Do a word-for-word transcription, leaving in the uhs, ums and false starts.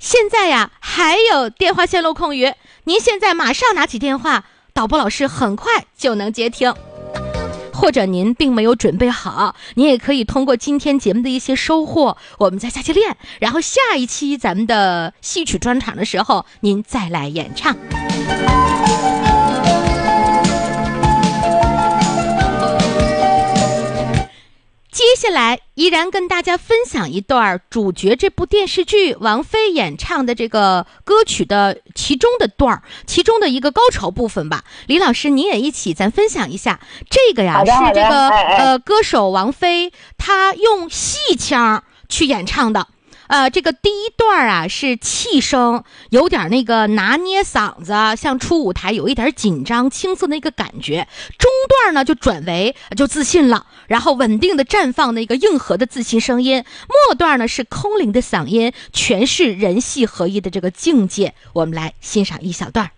现在呀还有电话线路空余，您现在马上拿起电话，导播老师很快就能接听。或者您并没有准备好，您也可以通过今天节目的一些收获，我们再下去练，然后下一期咱们的戏曲专场的时候您再来演唱。接下来依然跟大家分享一段主角这部电视剧王菲演唱的这个歌曲的其中的段其中的一个高潮部分吧。李老师您也一起咱分享一下，这个呀是这个哎哎呃歌手王菲她用戏腔去演唱的。呃，这个第一段啊是气声，有点那个拿捏嗓子，像出舞台有一点紧张轻松的一个感觉。中段呢就转为就自信了，然后稳定的绽放的一个硬核的自信声音。末段呢是空灵的嗓音，诠释人戏合一的这个境界。我们来欣赏一小段。